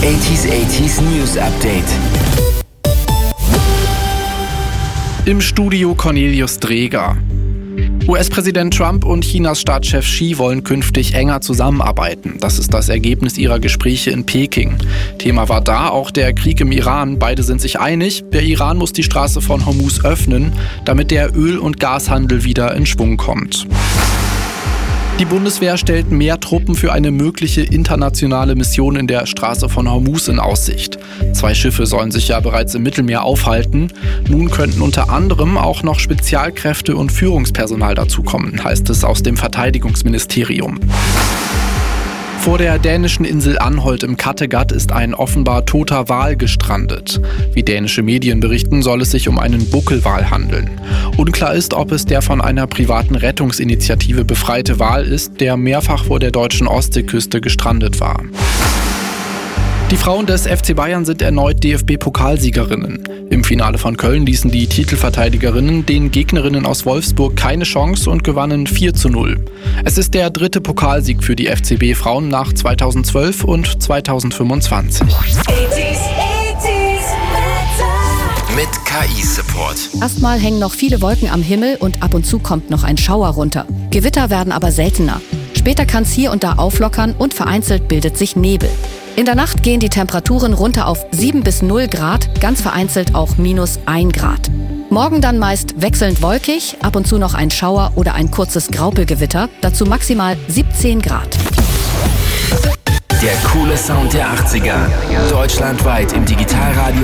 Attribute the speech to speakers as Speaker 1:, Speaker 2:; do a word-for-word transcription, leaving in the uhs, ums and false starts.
Speaker 1: achtziger achtziger News Update.
Speaker 2: Im Studio Cornelius Dreger. U S-Präsident Trump und Chinas Staatschef Xi wollen künftig enger zusammenarbeiten. Das ist das Ergebnis ihrer Gespräche in Peking. Thema war da auch der Krieg im Iran. Beide sind sich einig, der Iran muss die Straße von Hormuz öffnen, damit der Öl- und Gashandel wieder in Schwung kommt. Die Bundeswehr stellt mehr Truppen für eine mögliche internationale Mission in der Straße von Hormuz in Aussicht. Zwei Schiffe sollen sich ja bereits im Mittelmeer aufhalten. Nun könnten unter anderem auch noch Spezialkräfte und Führungspersonal dazukommen, heißt es aus dem Verteidigungsministerium. Vor der dänischen Insel Anholt im Kattegat ist ein offenbar toter Wal gestrandet. Wie dänische Medien berichten, soll es sich um einen Buckelwal handeln. Unklar ist, ob es der von einer privaten Rettungsinitiative befreite Wal ist, der mehrfach vor der deutschen Ostseeküste gestrandet war. Die Frauen des F C Bayern sind erneut D F B-Pokalsiegerinnen. Im Finale von Köln ließen die Titelverteidigerinnen den Gegnerinnen aus Wolfsburg keine Chance und gewannen vier zu null. Es ist der dritte Pokalsieg für die F C B-Frauen nach zweitausendzwölf und zweitausendfünfundzwanzig.
Speaker 1: Mit K I-Support.
Speaker 3: Erstmal hängen noch viele Wolken am Himmel und ab und zu kommt noch ein Schauer runter. Gewitter werden aber seltener. Später kann es hier und da auflockern und vereinzelt bildet sich Nebel. In der Nacht gehen die Temperaturen runter auf sieben bis null Grad, ganz vereinzelt auch minus ein Grad. Morgen dann meist wechselnd wolkig, ab und zu noch ein Schauer oder ein kurzes Graupelgewitter, dazu maximal siebzehn Grad.
Speaker 1: Der coole Sound der achtziger. Deutschlandweit im Digitalradio